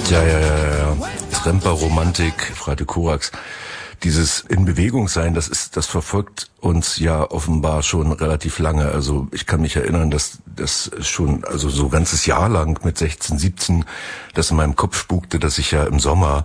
Ja. Tremper-Romantik, Frate Korax. Dieses in Bewegung sein, das verfolgt uns ja offenbar schon relativ lange. Also ich kann mich erinnern, dass das schon, also so ein ganzes Jahr lang mit 16, 17, das in meinem Kopf spukte, dass ich ja im Sommer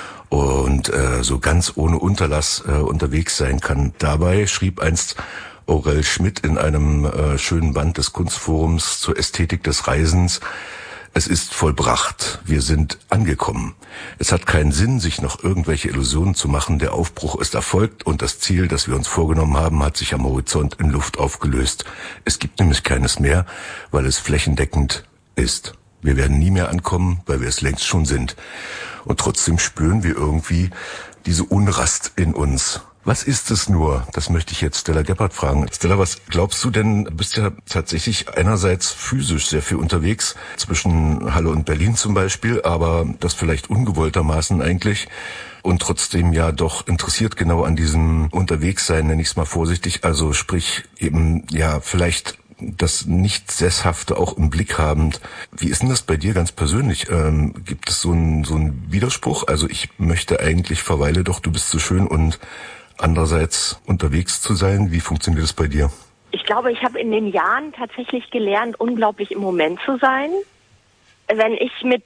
und so ganz ohne Unterlass unterwegs sein kann. Dabei schrieb einst Aurel Schmidt in einem schönen Band des Kunstforums zur Ästhetik des Reisens: Es ist vollbracht. Wir sind angekommen. Es hat keinen Sinn, sich noch irgendwelche Illusionen zu machen. Der Aufbruch ist erfolgt und das Ziel, das wir uns vorgenommen haben, hat sich am Horizont in Luft aufgelöst. Es gibt nämlich keines mehr, weil es flächendeckend ist. Wir werden nie mehr ankommen, weil wir es längst schon sind. Und trotzdem spüren wir irgendwie diese Unrast in uns. Was ist es nur? Das möchte ich jetzt Stella Gebhardt fragen. Stella, was glaubst du denn? Du bist ja tatsächlich einerseits physisch sehr viel unterwegs, zwischen Halle und Berlin zum Beispiel, aber das vielleicht ungewolltermaßen eigentlich und trotzdem ja doch interessiert genau an diesem Unterwegssein, nenne ich es mal vorsichtig. Also sprich eben, ja, vielleicht das Nicht-Sesshafte auch im Blick habend. Wie ist denn das bei dir ganz persönlich? Gibt es so einen Widerspruch? Also ich möchte eigentlich, verweile doch, du bist so schön, und andererseits unterwegs zu sein. Wie funktioniert das bei dir? Ich glaube, ich habe in den Jahren tatsächlich gelernt, unglaublich im Moment zu sein. Wenn ich mit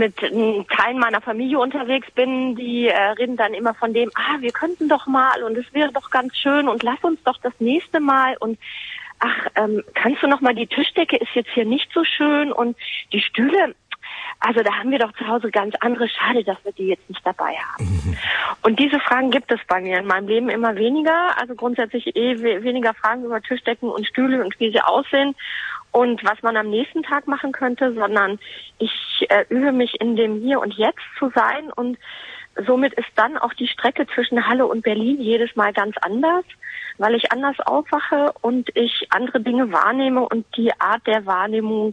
Teilen meiner Familie unterwegs bin, die reden dann immer von dem, wir könnten doch mal und es wäre doch ganz schön und lass uns doch das nächste Mal und kannst du noch mal, die Tischdecke ist jetzt hier nicht so schön und die Stühle, also da haben wir doch zu Hause ganz andere, schade, dass wir die jetzt nicht dabei haben. Und diese Fragen gibt es bei mir in meinem Leben immer weniger, also grundsätzlich weniger Fragen über Tischdecken und Stühle und wie sie aussehen und was man am nächsten Tag machen könnte, sondern ich übe mich in dem Hier und Jetzt zu sein und somit ist dann auch die Strecke zwischen Halle und Berlin jedes Mal ganz anders, weil ich anders aufwache und ich andere Dinge wahrnehme und die Art der Wahrnehmung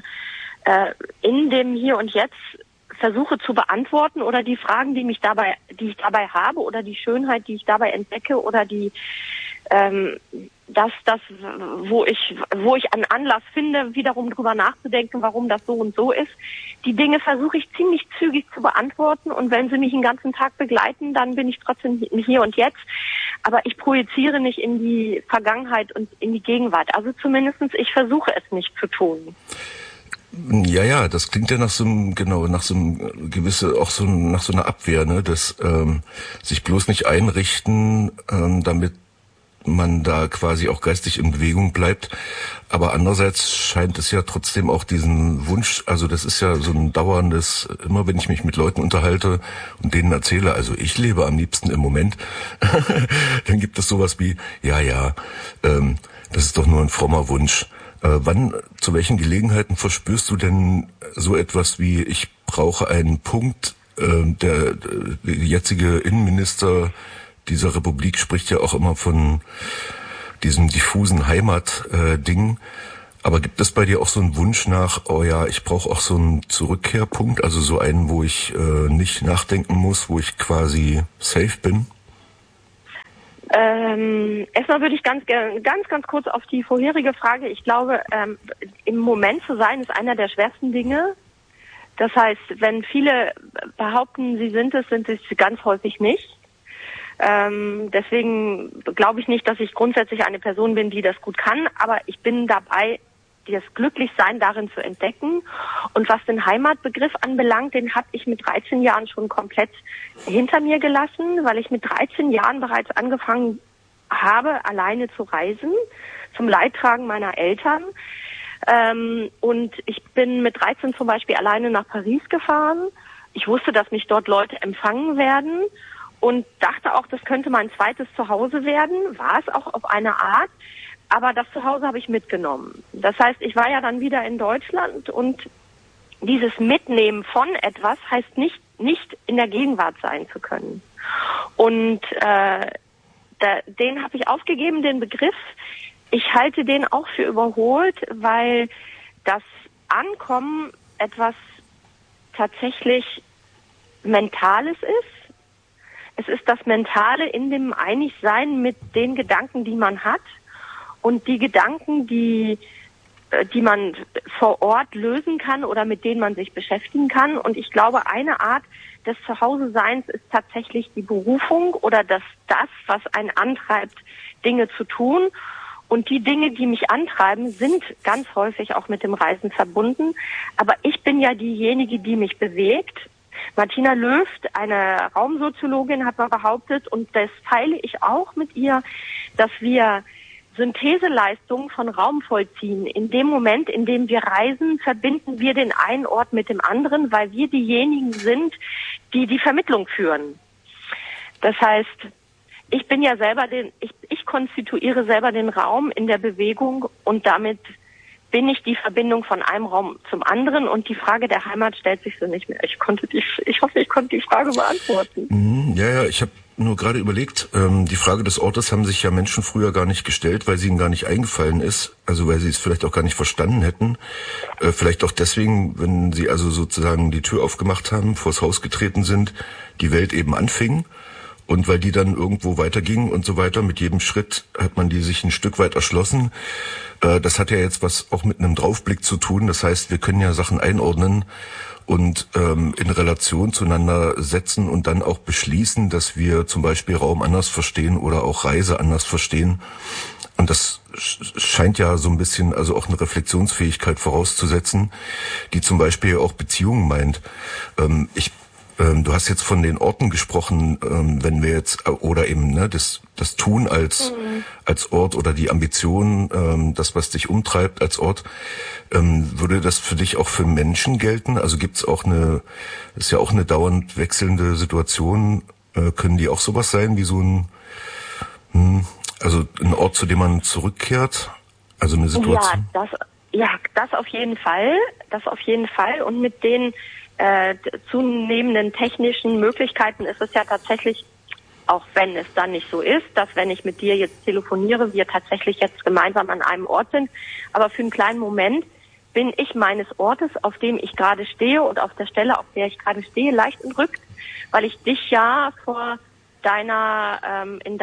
in dem Hier und Jetzt versuche zu beantworten oder die Fragen, die ich dabei habe oder die Schönheit, die ich dabei entdecke oder die wo ich einen Anlass finde, wiederum drüber nachzudenken, warum das so und so ist. Die Dinge versuche ich ziemlich zügig zu beantworten und wenn sie mich den ganzen Tag begleiten, dann bin ich trotzdem Hier und Jetzt. Aber ich projiziere nicht in die Vergangenheit und in die Gegenwart. Also zumindestens ich versuche es nicht zu tun. Ja, das klingt ja nach so einem nach so einer Abwehr, ne, das sich bloß nicht einrichten, damit man da quasi auch geistig in Bewegung bleibt. Aber andererseits scheint es ja trotzdem auch diesen Wunsch, also das ist ja so ein dauerndes, immer wenn ich mich mit Leuten unterhalte und denen erzähle, also ich lebe am liebsten im Moment, dann gibt es sowas wie, das ist doch nur ein frommer Wunsch. Zu welchen Gelegenheiten verspürst du denn so etwas wie, ich brauche einen Punkt, der jetzige Innenminister dieser Republik spricht ja auch immer von diesem diffusen Heimat-Ding. Aber gibt es bei dir auch so einen Wunsch nach, ich brauche auch so einen Zurückkehrpunkt, also so einen, wo ich nicht nachdenken muss, wo ich quasi safe bin? Erstmal würde ich ganz kurz auf die vorherige Frage. Ich glaube, im Moment zu sein ist einer der schwersten Dinge. Das heißt, wenn viele behaupten, sie sind es ganz häufig nicht. Deswegen glaube ich nicht, dass ich grundsätzlich eine Person bin, die das gut kann, aber ich bin dabei, das Glücklichsein darin zu entdecken. Und was den Heimatbegriff anbelangt, den habe ich mit 13 Jahren schon komplett hinter mir gelassen, weil ich mit 13 Jahren bereits angefangen habe, alleine zu reisen, zum Leidtragen meiner Eltern. Und ich bin mit 13 zum Beispiel alleine nach Paris gefahren. Ich wusste, dass mich dort Leute empfangen werden und dachte auch, das könnte mein zweites Zuhause werden. War es auch auf eine Art. Aber das Zuhause habe ich mitgenommen. Das heißt, ich war ja dann wieder in Deutschland und dieses Mitnehmen von etwas heißt nicht in der Gegenwart sein zu können. Und den habe ich aufgegeben, den Begriff. Ich halte den auch für überholt, weil das Ankommen etwas tatsächlich Mentales ist. Es ist das Mentale in dem Einigsein mit den Gedanken, die man hat. Und die Gedanken, die die man vor Ort lösen kann oder mit denen man sich beschäftigen kann. Und ich glaube, eine Art des Zuhause-Seins ist tatsächlich die Berufung oder das, was einen antreibt, Dinge zu tun. Und die Dinge, die mich antreiben, sind ganz häufig auch mit dem Reisen verbunden. Aber ich bin ja diejenige, die mich bewegt. Martina Löft, eine Raumsoziologin, hat mal behauptet, und das teile ich auch mit ihr, dass wir Syntheseleistungen von Raum vollziehen. In dem Moment, in dem wir reisen, verbinden wir den einen Ort mit dem anderen, weil wir diejenigen sind, die die Vermittlung führen. Das heißt, ich bin ja selber ich konstituiere selber den Raum in der Bewegung und damit bin ich die Verbindung von einem Raum zum anderen und die Frage der Heimat stellt sich so nicht mehr. Ich hoffe, ich konnte die Frage beantworten. Ja, ich habe nur gerade überlegt, die Frage des Ortes haben sich ja Menschen früher gar nicht gestellt, weil sie ihnen gar nicht eingefallen ist, also weil sie es vielleicht auch gar nicht verstanden hätten. Vielleicht auch deswegen, wenn sie also sozusagen die Tür aufgemacht haben, vors Haus getreten sind, die Welt eben anfing. Und weil die dann irgendwo weiterging und so weiter, mit jedem Schritt hat man die sich ein Stück weit erschlossen. Das hat ja jetzt was auch mit einem Draufblick zu tun. Das heißt, wir können ja Sachen einordnen und in Relation zueinander setzen und dann auch beschließen, dass wir zum Beispiel Raum anders verstehen oder auch Reise anders verstehen. Und das scheint ja so ein bisschen also auch eine Reflexionsfähigkeit vorauszusetzen, die zum Beispiel auch Beziehungen meint. Du hast jetzt von den Orten gesprochen, wenn wir jetzt, oder eben das Tun als Ort oder die Ambition, das, was dich umtreibt als Ort, würde das für dich auch für Menschen gelten? Also gibt's auch ist ja auch eine dauernd wechselnde Situation, können die auch sowas sein wie so also ein Ort, zu dem man zurückkehrt? Also eine Situation? Das auf jeden Fall. Und mit den zunehmenden technischen Möglichkeiten ist es ja tatsächlich, auch wenn es dann nicht so ist, dass wenn ich mit dir jetzt telefoniere, wir tatsächlich jetzt gemeinsam an einem Ort sind, aber für einen kleinen Moment bin ich meines Ortes, auf dem ich gerade stehe und auf der Stelle, auf der ich gerade stehe, leicht entrückt, weil ich dich ja vor in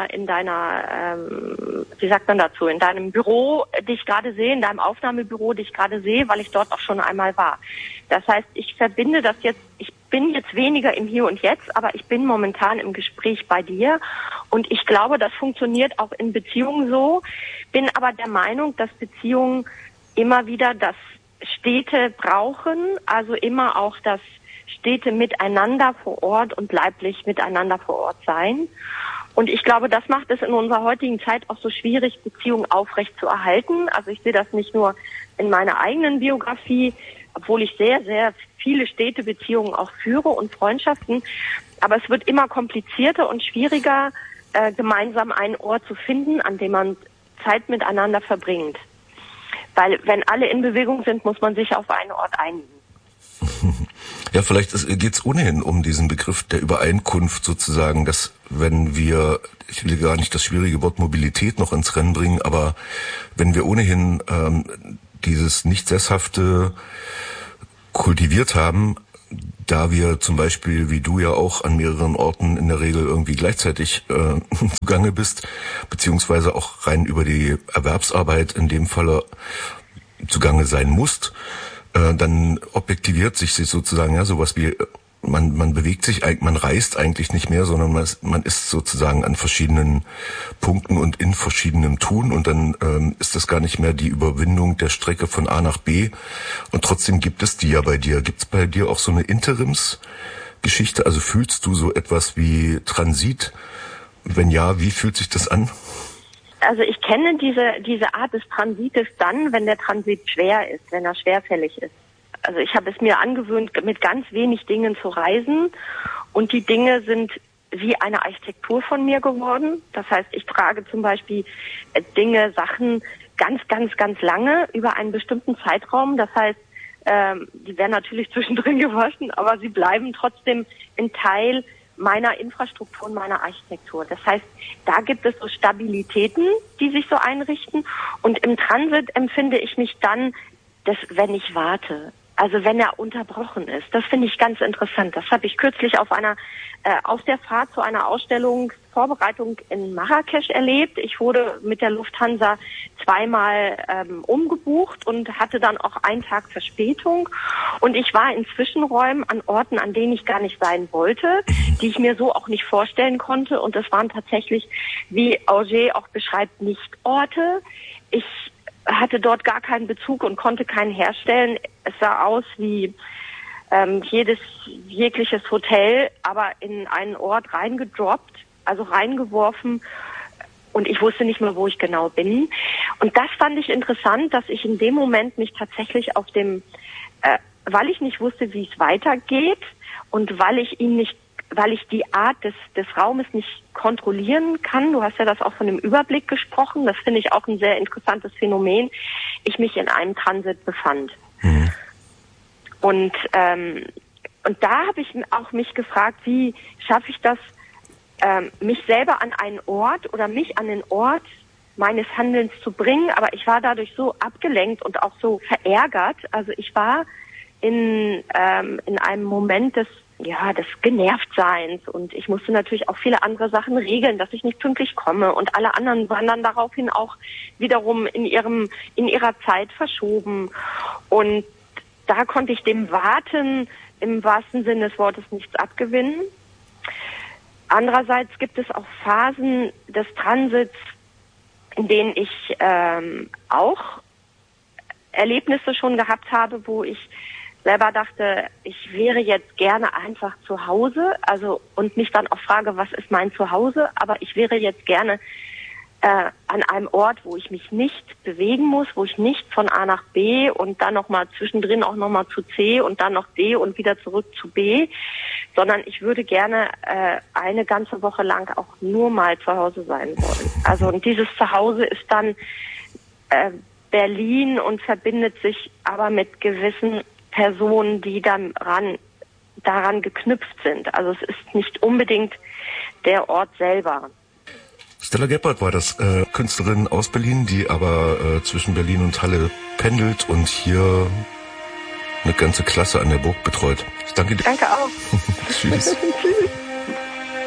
deinem Büro dich gerade sehe, in deinem Aufnahmebüro dich gerade sehe, weil ich dort auch schon einmal war. Das heißt, ich verbinde das jetzt, ich bin jetzt weniger im Hier und Jetzt, aber ich bin momentan im Gespräch bei dir und ich glaube, das funktioniert auch in Beziehungen so, bin aber der Meinung, dass Beziehungen immer wieder das Städte brauchen, also immer auch das Städte miteinander vor Ort und leiblich miteinander vor Ort sein. Und ich glaube, das macht es in unserer heutigen Zeit auch so schwierig, Beziehungen aufrecht zu erhalten. Also ich sehe das nicht nur in meiner eigenen Biografie, obwohl ich sehr, sehr viele Städtebeziehungen auch führe und Freundschaften. Aber es wird immer komplizierter und schwieriger, gemeinsam einen Ort zu finden, an dem man Zeit miteinander verbringt. Weil wenn alle in Bewegung sind, muss man sich auf einen Ort einigen. Ja, vielleicht geht es ohnehin um diesen Begriff der Übereinkunft sozusagen, dass wenn wir, ich will gar nicht das schwierige Wort Mobilität noch ins Rennen bringen, aber wenn wir ohnehin dieses Nicht-Sesshafte kultiviert haben, da wir zum Beispiel, wie du ja auch an mehreren Orten in der Regel irgendwie gleichzeitig zugange bist, beziehungsweise auch rein über die Erwerbsarbeit in dem Falle zugange sein musst, dann objektiviert sich sozusagen ja sowas wie man bewegt sich, man reist eigentlich nicht mehr, sondern man ist sozusagen an verschiedenen Punkten und in verschiedenem Tun und dann ist das gar nicht mehr die Überwindung der Strecke von A nach B und trotzdem gibt es die ja bei dir. Gibt es bei dir auch so eine Interimsgeschichte? Also fühlst du so etwas wie Transit? Wenn ja, wie fühlt sich das an? Also ich kenne diese Art des Transites dann, wenn der Transit schwer ist, wenn er schwerfällig ist. Also ich habe es mir angewöhnt, mit ganz wenig Dingen zu reisen und die Dinge sind wie eine Architektur von mir geworden. Das heißt, ich trage zum Beispiel Sachen ganz, ganz, ganz lange über einen bestimmten Zeitraum. Das heißt, die werden natürlich zwischendrin gewaschen, aber sie bleiben trotzdem ein Teil meiner Infrastruktur und meiner Architektur. Das heißt, da gibt es so Stabilitäten, die sich so einrichten. Und im Transit empfinde ich mich dann, wenn ich warte. Also wenn er unterbrochen ist, das finde ich ganz interessant. Das habe ich kürzlich auf der Fahrt zu einer Ausstellungsvorbereitung in Marrakesch erlebt. Ich wurde mit der Lufthansa zweimal umgebucht und hatte dann auch einen Tag Verspätung. Und ich war in Zwischenräumen an Orten, an denen ich gar nicht sein wollte, die ich mir so auch nicht vorstellen konnte. Und das waren tatsächlich, wie Auger auch beschreibt, Nicht-Orte. Ich hatte dort gar keinen Bezug und konnte keinen herstellen. Es sah aus wie jegliches Hotel, aber in einen Ort reingedroppt, also reingeworfen. Und ich wusste nicht mehr, wo ich genau bin. Und das fand ich interessant, dass ich in dem Moment mich tatsächlich weil ich nicht wusste, wie es weitergeht und weil ich die Art des Raumes nicht kontrollieren kann. Du hast ja das auch von dem Überblick gesprochen. Das finde ich auch ein sehr interessantes Phänomen. Ich mich in einem Transit befand. Mhm. Und da habe ich auch mich gefragt, wie schaffe ich das, mich selber an einen Ort oder mich an den Ort meines Handelns zu bringen. Aber ich war dadurch so abgelenkt und auch so verärgert. Also ich war in einem Moment des Genervtseins und ich musste natürlich auch viele andere Sachen regeln, dass ich nicht pünktlich komme und alle anderen waren dann daraufhin auch wiederum in ihrer Zeit verschoben und da konnte ich dem Warten im wahrsten Sinne des Wortes nichts abgewinnen. Andererseits gibt es auch Phasen des Transits, in denen ich auch Erlebnisse schon gehabt habe, wo ich selber dachte, ich wäre jetzt gerne einfach zu Hause, und mich dann auch frage, was ist mein Zuhause? Aber ich wäre jetzt gerne an einem Ort, wo ich mich nicht bewegen muss, wo ich nicht von A nach B und dann nochmal zwischendrin auch nochmal zu C und dann noch D und wieder zurück zu B, sondern ich würde gerne eine ganze Woche lang auch nur mal zu Hause sein wollen. Also und dieses Zuhause ist dann Berlin und verbindet sich aber mit gewissen Personen, die dann daran geknüpft sind. Also es ist nicht unbedingt der Ort selber. Stella Gebhardt war das, Künstlerin aus Berlin, die aber zwischen Berlin und Halle pendelt und hier eine ganze Klasse an der Burg betreut. Ich danke dir. Danke auch. Tschüss. Tschüss.